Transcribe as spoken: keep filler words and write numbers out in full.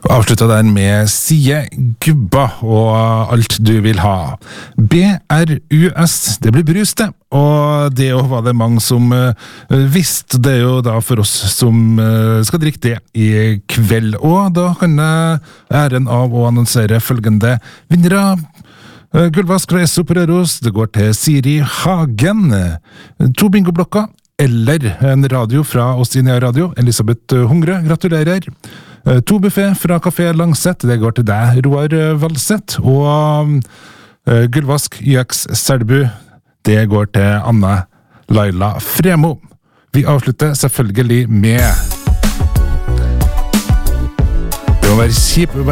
Avslutta der med Sie Gubba og alt du vil ha. B R U S, det blir brus det. Og det var det mange som uh, visste. Det er jo da for oss som uh, skal drikke det i kveld. Og da kan jeg æren av å annonsere følgende vinnere. Uh, Gullvask fra Esso på Røros, det går til Siri Hagen. To bingoblokker, eller en radio fra oss i Nea Radio, Elisabeth Hungre, gratulerer. To buffet fra Café Langset, det går til deg, Roar Valseth, og uh, Gullvask Y X Selbu, det går til Anna Laila Fremo. Vi avslutter selvfølgelig med det må være kjip